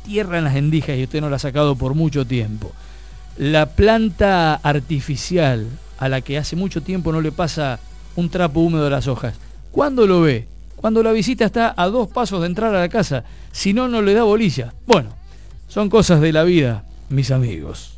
tierra en las endijas y usted no la ha sacado por mucho tiempo. La planta artificial a la que hace mucho tiempo no le pasa un trapo húmedo a las hojas. ¿Cuándo lo ve? Cuando la visita está a 2 pasos de entrar a la casa. Si no, no le da bolilla. Bueno, son cosas de la vida, mis amigos.